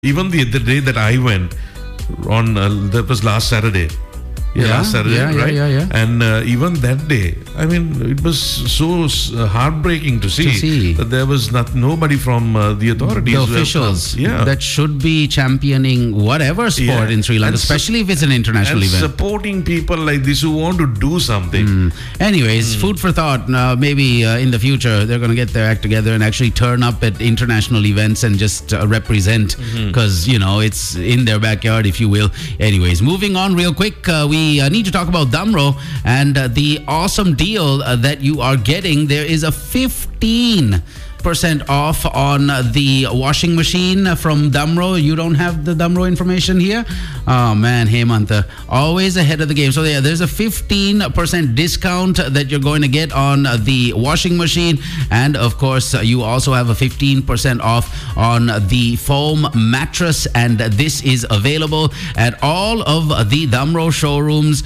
Even the day that I went on, that was last Saturday. Last Saturday, right? Yeah. And even that day, I mean, it was so heartbreaking to see that there was nobody from the authorities. The officials that should be championing whatever sport in Sri Lanka, especially if it's an international event. Supporting people like this who want to do something. Anyways, food for thought. Maybe in the future, they're going to get their act together and actually turn up at international events and just represent, because, it's in their backyard, if you will. Anyways, moving on real quick, we need to talk about Damro and the awesome deal that you are getting. There is a 15% off on the washing machine from Damro. You don't have the Damro information here? Oh man, Hemanta, always ahead of the game. So there's a 15% discount that you're going to get on the washing machine, and of course you also have a 15% off on the foam mattress, and this is available at all of the Damro showrooms,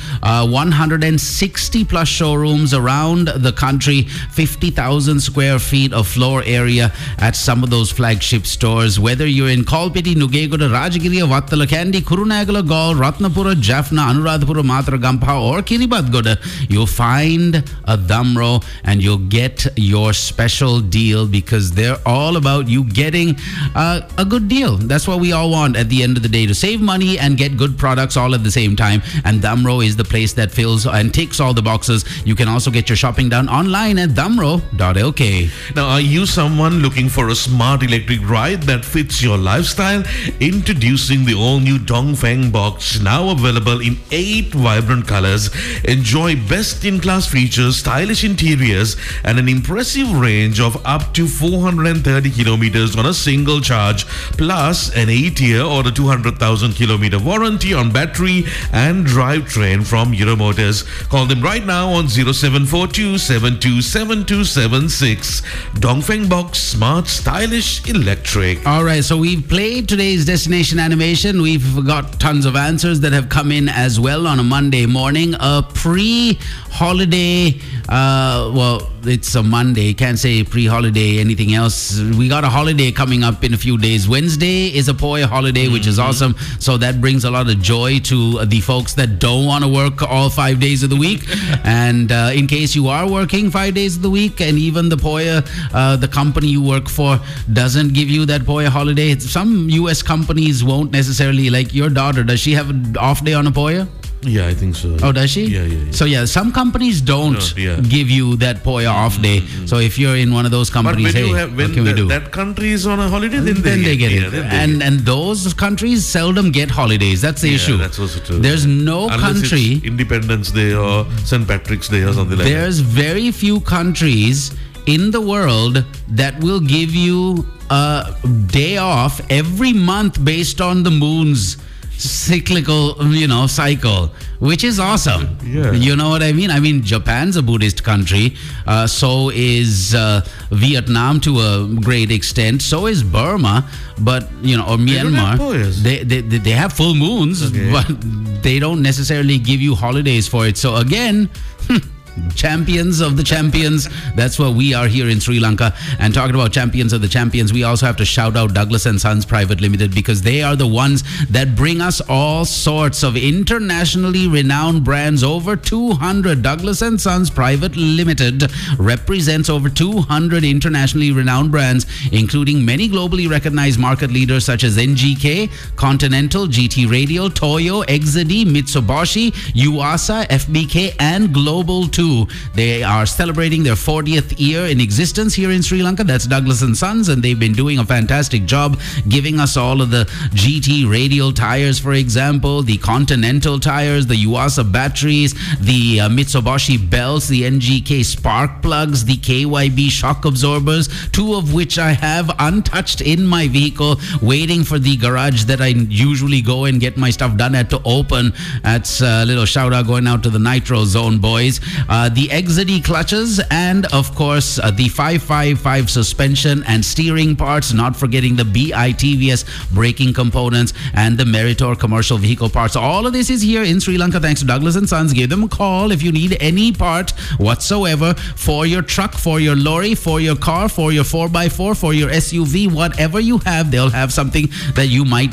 160 plus showrooms around the country, 50,000 square feet of floor area at some of those flagship stores. Whether you're in Kalpiti, Nugegoda, Rajagiriya, Vattala, Kandy, Kurunegala, Gaul, Ratnapura, Jaffna, Anuradhapura, Matragampa or Kiribadgoda, you'll find a Damro and you'll get your special deal, because they're all about you getting a good deal. That's what we all want at the end of the day, to save money and get good products all at the same time. And Damro is the place that fills and ticks all the boxes. You can also get your shopping done online at damro.lk. Now, are you someone looking for a smart electric ride that fits your lifestyle? Introducing the all-new Dongfeng Box, now available in 8 vibrant colors. Enjoy best-in-class features, stylish interiors, and an impressive range of up to 430 kilometers on a single charge, plus an 8-year or a 200,000 kilometer warranty on battery and drivetrain from Euromotors. Call them right now on 0742 727276. Dongfeng Box, smart, stylish, electric. All right, so we've played today's destination animation. We've got tons of answers that have come in as well on a Monday morning. A pre-holiday, well, it's a Monday. Can't say pre-holiday anything else. We got a holiday coming up in a few days. Wednesday is a Poya holiday, which is awesome. So that brings a lot of joy to the folks that don't want to work all 5 days of the week. And in case you are working 5 days of the week, and even the Poya, the company you work for doesn't give you that Poya holiday. Some US companies won't necessarily, like your daughter, does she have an off day on a Poya? Yeah, I think so. Oh, does she? Yeah. So some companies don't give you that Poya off day. So if you're in one of those companies, but hey, what can we do? That country is on a holiday, then they get it. And those countries seldom get holidays. That's the issue. That's also true. There's no country, it's Independence Day or St. Patrick's Day or something like that. There's very few countries in the world that will give you a day off every month based on the moon's cyclical, cycle, which is awesome. Yeah. You know what I mean? I mean, Japan's a Buddhist country. So is Vietnam to a great extent. So is Burma, but or Myanmar. They have full moons, but they don't necessarily give you holidays for it. So again, champions of the champions. That's what we are here in Sri Lanka. And talking about champions of the champions, we also have to shout out Douglas & Sons Private Limited, because they are the ones that bring us all sorts of internationally renowned brands. Over 200. Douglas & Sons Private Limited represents over 200 internationally renowned brands, including many globally recognized market leaders such as NGK, Continental, GT Radial, Toyo, Exedy, Mitsubishi, Yuasa, FBK, and Global 2. They are celebrating their 40th year in existence here in Sri Lanka. That's Douglas & Sons, and they've been doing a fantastic job giving us all of the GT Radial tires, for example, the Continental tires, the Yuasa batteries, the Mitsubishi belts, the NGK spark plugs, the KYB shock absorbers, 2 of which I have untouched in my vehicle, waiting for the garage that I usually go and get my stuff done at to open. That's a little shout out going out to the Nitro Zone boys. The Exedy clutches, and of course the 555 suspension and steering parts, not forgetting the BITVS braking components and the Meritor commercial vehicle parts. All of this is here in Sri Lanka thanks to Douglas & Sons. Give them a call if you need any part whatsoever for your truck, for your lorry, for your car, for your 4x4, for your SUV, whatever you have, they'll have something that you might